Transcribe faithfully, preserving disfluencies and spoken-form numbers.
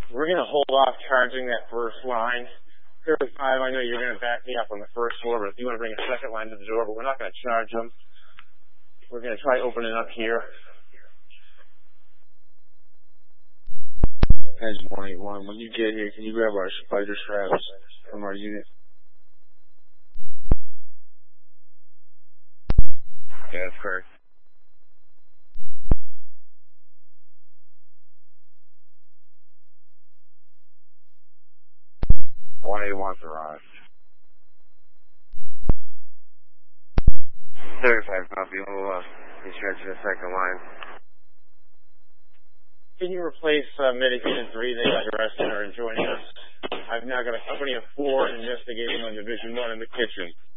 We're going to hold off charging that first line. thirty-five, I know you're going to back me up on the first floor, but if you want to bring a second line to the door, but we're not going to charge them. We're going to try opening up here. Edge one eight one, when you get here, can you grab our spider straps from our unit? Yeah, that's correct. one eight one's arrived. thirty-five, copy. We'll uh, be stretching the second line. Can you replace uh, Medication three? They got arrested or joining us. I've now got a company of four investigating on Division one in the kitchen.